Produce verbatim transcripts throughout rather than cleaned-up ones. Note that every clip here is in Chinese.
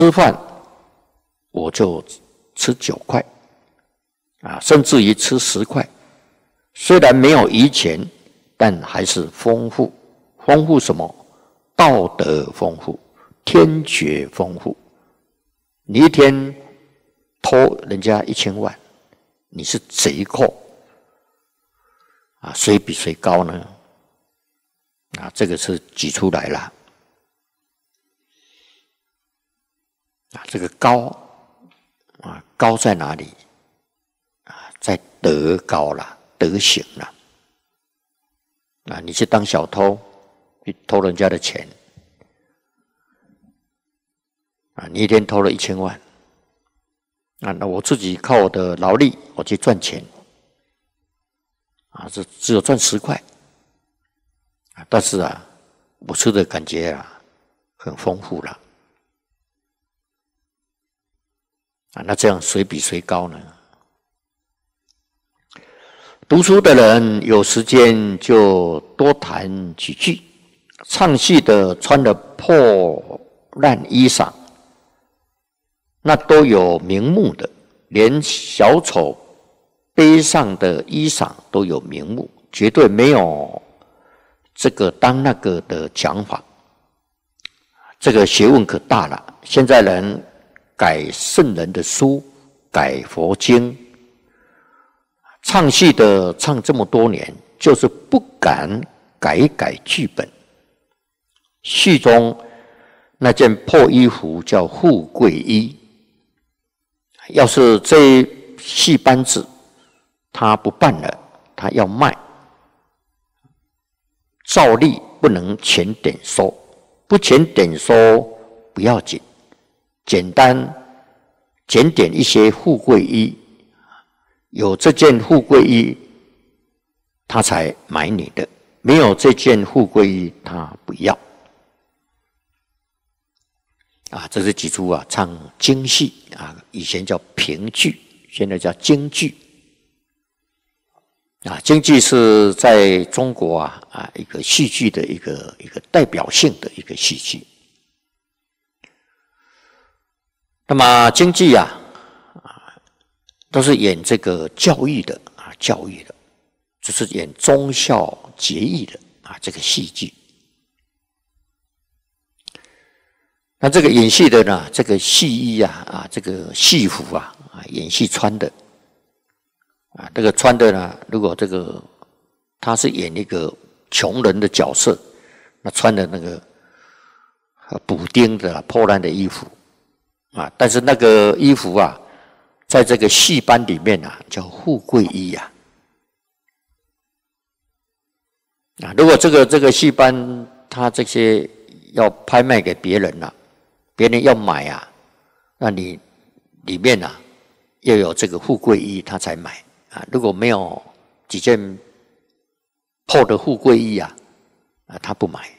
吃饭我就吃九块啊，甚至于吃十块，虽然没有余钱，但还是丰富。丰富什么？道德丰富，天爵丰富。你一天偷人家一千万，你是贼寇啊，谁比谁高呢？啊，这个是举出来了啊，这个高啊，高在哪里？啊，在德高啦，德行啦。啊，你去当小偷，去偷人家的钱，啊，你一天偷了一千万，啊，那我自己靠我的劳力，我去赚钱，啊，这只有赚十块，啊，但是啊，我吃的感觉啊，很丰富了，啊，那这样谁比谁高呢？读书的人有时间就多谈几句，唱戏的穿了破烂衣裳，那都有名目的，连小丑背上的衣裳都有名目，绝对没有这个当那个的讲法。这个学问可大了，现在人改圣人的书，改佛经，唱戏的唱这么多年，就是不敢改改剧本。戏中那件破衣服叫富贵衣，要是这戏班子他不办了，他要卖，照例不能钱点收，不钱点收不要紧，简单检点一些富贵衣，有这件富贵衣他才买你的，没有这件富贵衣他不要。啊，这是几出啊，唱京戏啊，以前叫评剧，现在叫京剧。啊，京剧是在中国啊啊一个戏剧的一个一个代表性的一个戏剧。那么京剧啊啊都是演这个教育的啊，教育的，就是演忠孝节义的啊，这个戏剧。那这个演戏的呢，这个戏衣啊，啊，这个戏服啊，啊，演戏穿的，啊，这个穿的呢，如果这个他是演一个穷人的角色，那穿的那个补丁的破烂的衣服，啊，但是那个衣服啊，在这个戏班里面啊，叫富贵衣啊，啊，如果这个这个戏班他这些要拍卖给别人了、啊。别人要买啊，那你里面啊要有这个富贵衣，他才买啊。如果没有几件破的富贵衣啊，啊，他不买。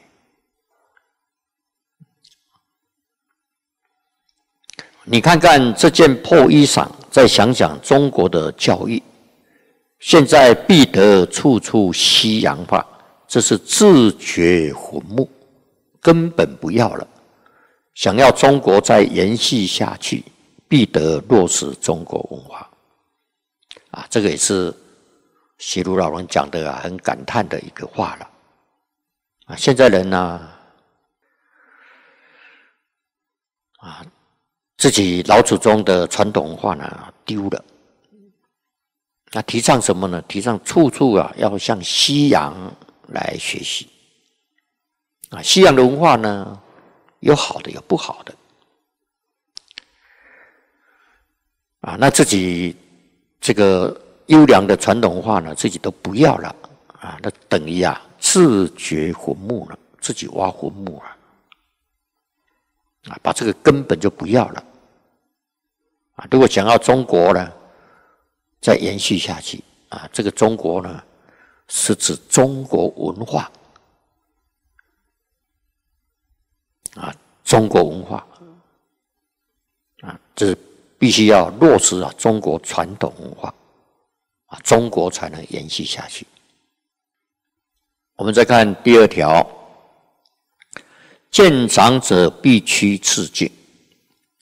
你看看这件破衣裳，再想想中国的教育，现在必得处处西洋化，这是自掘坟墓，根本不要了。想要中国再延续下去，必得落实中国文化。啊，这个也是习鲁老人讲的啊，很感叹的一个话了。啊，现在人呢、啊，啊，自己老祖宗的传统文化呢丢了。那提倡什么呢？提倡处处啊要向西洋来学习。啊，西洋的文化呢？有好的，有不好的，啊，那自己这个优良的传统文化呢，自己都不要了，啊，那等于啊自掘坟墓了，自己挖坟墓了，啊，把这个根本就不要了，啊，如果想要中国呢再延续下去，啊，这个中国呢是指中国文化。啊，中国文化啊，这必须要落实啊中国传统文化啊，中国才能延续下去。我们再看第二条，见长者必须致敬。